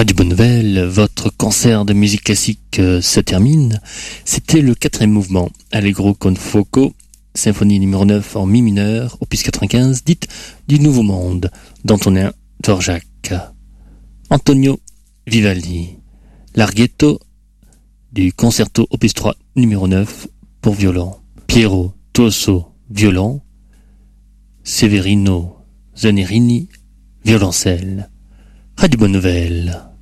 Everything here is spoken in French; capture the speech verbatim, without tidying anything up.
Radio Bonne Nouvelle, votre concert de musique classique euh, se termine. C'était le quatrième mouvement, Allegro con fuoco, symphonie numéro neuf en mi mineur, opus quatre-vingt-quinze, dite du Nouveau Monde, d'Antonin Dvorak. Antonio Vivaldi, Larghetto du concerto opus trois numéro neuf pour violon. Piero Toso, violon. Severino Zanerini, violoncelle. Radio Bonne Nouvelle.